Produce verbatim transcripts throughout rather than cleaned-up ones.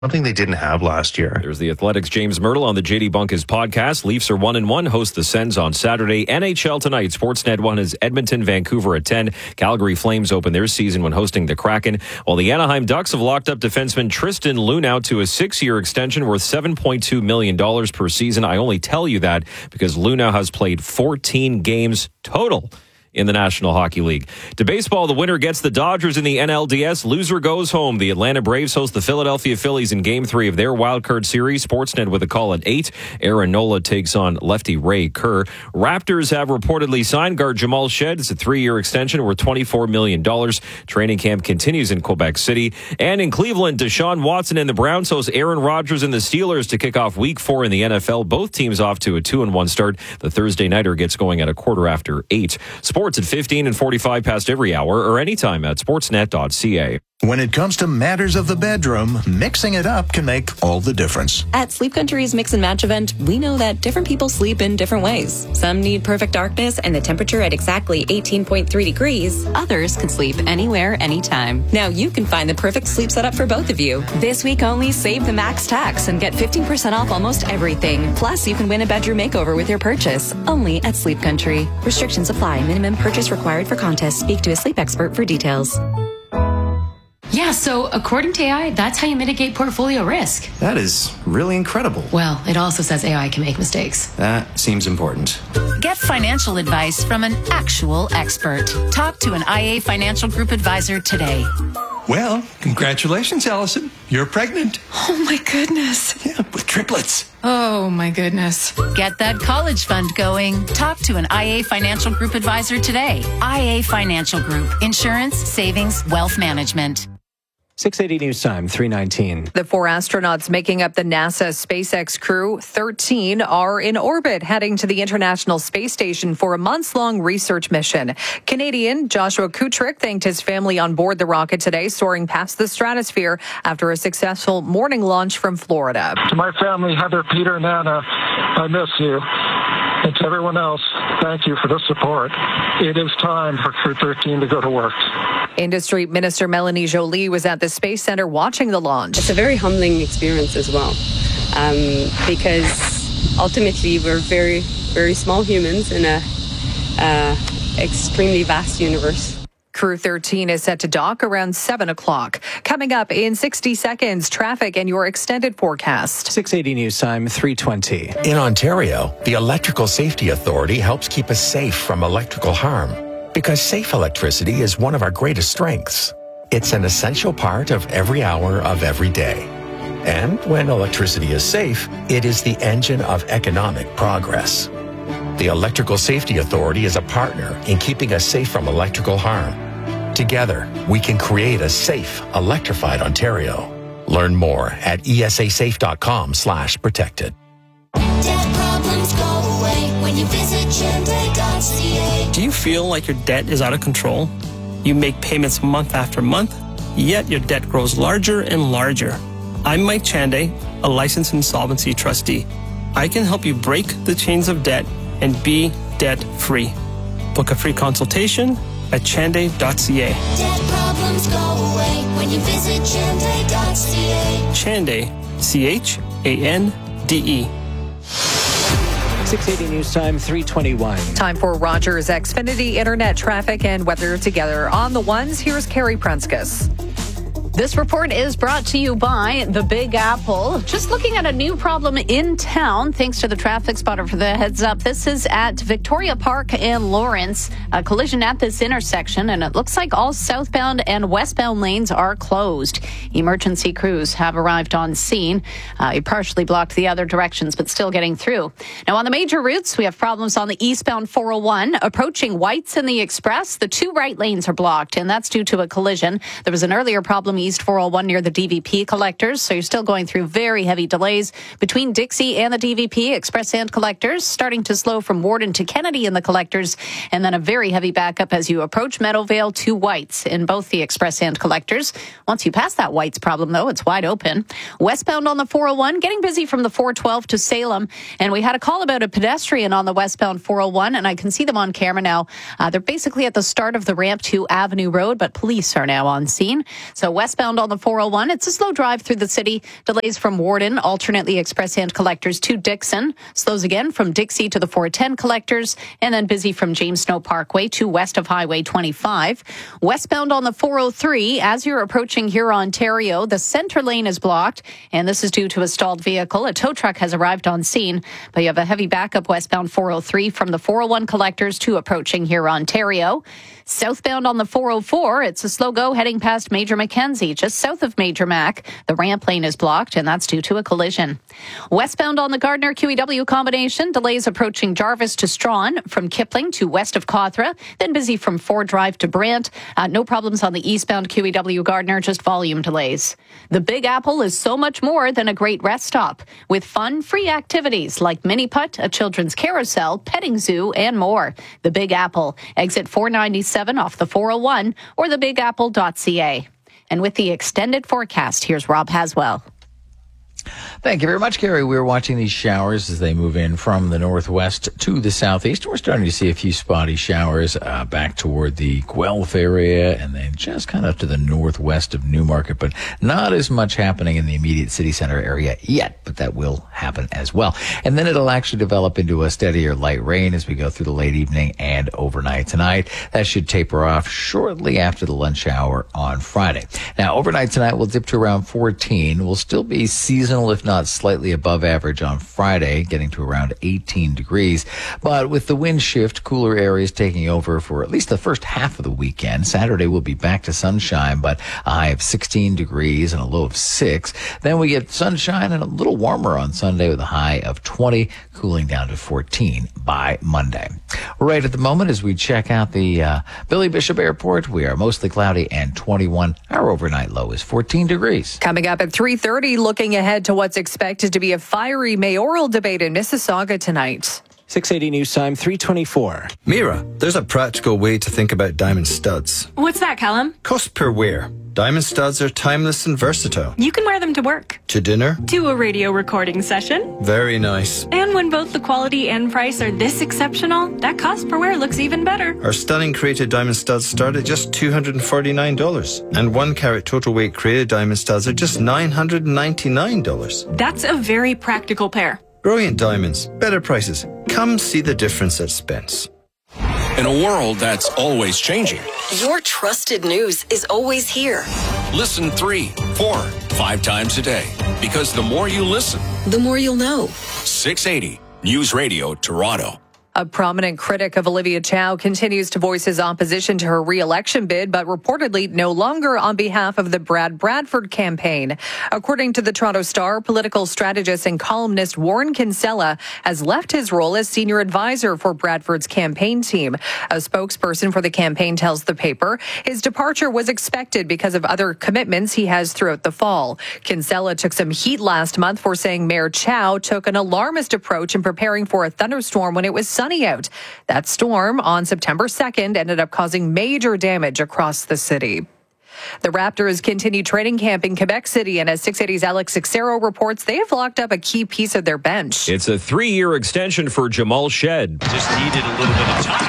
Something they didn't have last year. There's the Athletics' James Myrtle on the J D Bunkus podcast. Leafs are one and one. Host the Sens on Saturday. N H L tonight. Sportsnet one is Edmonton, Vancouver at ten. Calgary Flames open their season when hosting the Kraken. While the Anaheim Ducks have locked up defenseman Tristan Luneau to a six-year extension worth seven point two million dollars per season. I only tell you that because Luneau has played fourteen games total in the National Hockey League. To baseball, the winner gets the Dodgers in the N L D S. Loser goes home. The Atlanta Braves host the Philadelphia Phillies in Game three of their wildcard series. Sportsnet with a call at eight. Aaron Nola takes on lefty Ray Kerr. Raptors have reportedly signed guard Jamal Shead. It's a three-year extension worth twenty-four million dollars. Training camp continues in Quebec City. And in Cleveland, Deshaun Watson and the Browns host Aaron Rodgers and the Steelers to kick off week four in the N F L. Both teams off to a two and one start. The Thursday nighter gets going at a quarter after eight. Sports at fifteen and forty-five past every hour or anytime at sportsnet dot c a. When it comes to matters of the bedroom, mixing it up can make all the difference. At Sleep Country's Mix and Match event, we know that different people sleep in different ways. Some need perfect darkness and the temperature at exactly eighteen point three degrees. Others can sleep anywhere, anytime. Now you can find the perfect sleep setup for both of you. This week only, save the max tax and get fifteen percent off almost everything. Plus, you can win a bedroom makeover with your purchase. Only at Sleep Country. Restrictions apply. Minimum purchase required for contest. Speak to a sleep expert for details. Yeah, so according to A I, that's how you mitigate portfolio risk. That is really incredible. Well, it also says A I can make mistakes. That seems important. Get financial advice from an actual expert. Talk to an I A Financial Group advisor today. Well, congratulations, Allison. You're pregnant. Oh, my goodness. Yeah, with triplets. Oh, my goodness. Get that college fund going. Talk to an I A Financial Group advisor today. I A Financial Group. Insurance, savings, wealth management. six eighty News Time, three nineteen. The four astronauts making up the NASA SpaceX crew, thirteen, are in orbit heading to the International Space Station for a months-long research mission. Canadian Joshua Kutrick thanked his family on board the rocket today, soaring past the stratosphere after a successful morning launch from Florida. To my family, Heather, Peter, and Anna, I miss you. And to everyone else, thank you for the support. It is time for Crew thirteen to go to work. Industry Minister Melanie Joly was at the Space Center watching the launch. It's a very humbling experience as well, um, because ultimately we're very, very small humans in a uh, extremely vast universe. Crew thirteen is set to dock around seven o'clock. Coming up in sixty seconds, traffic and your extended forecast. six eighty News Time, three twenty. In Ontario, the Electrical Safety Authority helps keep us safe from electrical harm. Because safe electricity is one of our greatest strengths. It's an essential part of every hour of every day. And when electricity is safe, it is the engine of economic progress. The Electrical Safety Authority is a partner in keeping us safe from electrical harm. Together, we can create a safe, electrified Ontario. Learn more at esasafe.com slash protected. Debt problems go away when you visit Chende dot c a. Do you feel like your debt is out of control? You make payments month after month, yet your debt grows larger and larger. I'm Mike Chande, a licensed insolvency trustee. I can help you break the chains of debt and be debt-free. Book a free consultation at chande dot c a. Debt problems go away when you visit Chende dot c a. Chande, C H A N D E. six eighty News Time, three twenty-one. Time for Rogers Xfinity Internet traffic and weather together. On the ones, here's Carrie Prenskus. This report is brought to you by the Big Apple. Just looking at a new problem in town, thanks to the traffic spotter for the heads up. This is at Victoria Park and Lawrence. A collision at this intersection, and it looks like all southbound and westbound lanes are closed. Emergency crews have arrived on scene. Uh, it partially blocked the other directions, but still getting through. Now, on the major routes, we have problems on the eastbound four oh one. Approaching Whites in the Express, the two right lanes are blocked, and that's due to a collision. There was an earlier problem East four oh one near the D V P collectors, so you're still going through very heavy delays between Dixie and the D V P Express and collectors, starting to slow from Warden to Kennedy in the collectors, and then a very heavy backup as you approach Meadowvale to Whites in both the Express and collectors. Once you pass that Whites problem, though, it's wide open. Westbound on the four oh one, getting busy from the four twelve to Salem, and we had a call about a pedestrian on the westbound four oh one, and I can see them on camera now. Uh, they're basically at the start of the ramp to Avenue Road, but police are now on scene. So west Westbound on the four oh one, it's a slow drive through the city. Delays from Warden, alternately express and collectors to Dixon. Slows again from Dixie to the four ten collectors, and then busy from James Snow Parkway to west of Highway twenty-five. Westbound on the four oh three, as you're approaching here, Ontario, the center lane is blocked, and this is due to a stalled vehicle. A tow truck has arrived on scene, but you have a heavy backup westbound four oh three from the four oh one collectors to approaching here, Ontario. Southbound on the four oh four, it's a slow go heading past Major Mackenzie, just south of Major Mac. The ramp lane is blocked, and that's due to a collision. Westbound on the Gardner Q E W combination, delays approaching Jarvis to Strawn, from Kipling to west of Cawthra, then busy from Ford Drive to Brant. Uh, no problems on the eastbound Q E W Gardner, just volume delays. The Big Apple is so much more than a great rest stop, with fun, free activities like mini putt, a children's carousel, petting zoo, and more. The Big Apple, exit four ninety-seven off the four oh one, or the big apple dot c a. And with the extended forecast, here's Rob Haswell. Thank you very much, Carrie. We're watching these showers as they move in from the northwest to the southeast. We're starting to see a few spotty showers uh, back toward the Guelph area and then just kind of to the northwest of Newmarket, but not as much happening in the immediate city center area yet, but that will happen as well. And then it'll actually develop into a steadier light rain as we go through the late evening and overnight tonight. That should taper off shortly after the lunch hour on Friday. Now, overnight tonight will dip to around fourteen. We'll still be seasonal, if not slightly above average on Friday, getting to around eighteen degrees. But with the wind shift, cooler areas taking over for at least the first half of the weekend. Saturday will be back to sunshine, but a high of sixteen degrees and a low of six. Then we get sunshine and a little warmer on Sunday with a high of twenty, cooling down to fourteen by Monday. Right at the moment, as we check out the uh, Billy Bishop Airport, we are mostly cloudy and twenty-one. Our overnight low is fourteen degrees. Coming up at three thirty, looking ahead to what's expected to be a fiery mayoral debate in Mississauga tonight. six eighty News Time, three twenty-four. Mira, there's a practical way to think about diamond studs. What's that, Callum? Cost per wear. Diamond studs are timeless and versatile. You can wear them to work, to dinner, to a radio recording session. Very nice. And when both the quality and price are this exceptional, that cost per wear looks even better. Our stunning created diamond studs start at just two hundred forty-nine dollars. And one carat total weight created diamond studs are just nine hundred ninety-nine dollars. That's a very practical pair. Brilliant diamonds, better prices. Come see the difference at Spence. In a world that's always changing, your trusted news is always here. Listen three, four, five times a day. Because the more you listen, the more you'll know. six eighty News Radio Toronto. A prominent critic of Olivia Chow continues to voice his opposition to her re-election bid, but reportedly no longer on behalf of the Brad Bradford campaign. According to the Toronto Star, political strategist and columnist Warren Kinsella has left his role as senior advisor for Bradford's campaign team. A spokesperson for the campaign tells the paper his departure was expected because of other commitments he has throughout the fall. Kinsella took some heat last month for saying Mayor Chow took an alarmist approach in preparing for a thunderstorm when it was sunny out. That storm on September second ended up causing major damage across the city. The Raptors continue training camp in Quebec City, and as six eighty's Alex Sixero reports, they have locked up a key piece of their bench. It's a three-year extension for Jamal Shed. Just needed a little bit of time.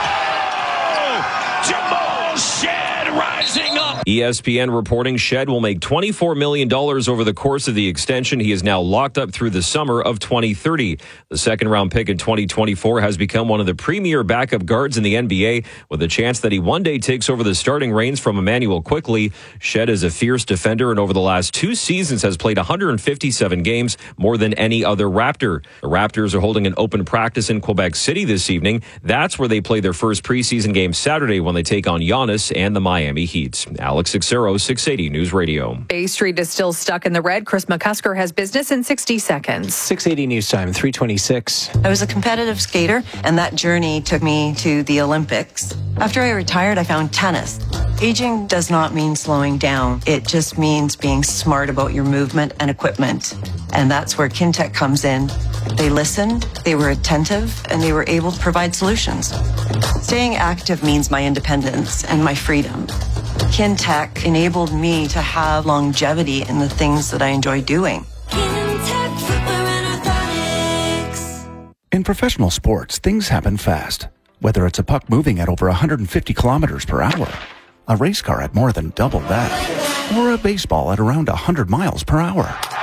Oh, Jamal Shed rising up. E S P N reporting Shed will make twenty-four million dollars over the course of the extension. He is now locked up through the summer of twenty thirty. The second-round pick in twenty twenty-four has become one of the premier backup guards in the N B A, with a chance that he one day takes over the starting reins from Emmanuel Quickley. Shed is a fierce defender and over the last two seasons has played one hundred fifty-seven games, more than any other Raptor. The Raptors are holding an open practice in Quebec City this evening. That's where they play their first preseason game Saturday when they take on Giannis and the Miami Heat. Alex Sixero, six eighty News Radio. Bay Street is still stuck in the red. Chris McCusker has business in sixty seconds. six eighty News Time, three twenty-six. I was a competitive skater, and that journey took me to the Olympics. After I retired, I found tennis. Aging does not mean slowing down. It just means being smart about your movement and equipment. And that's where Kintec comes in. They listened, they were attentive, and they were able to provide solutions. Staying active means my independence and my freedom. Kintec enabled me to have longevity in the things that I enjoy doing. In professional sports, things happen fast. Whether it's a puck moving at over one hundred fifty kilometers per hour, a race car at more than double that, or a baseball at around one hundred miles per hour.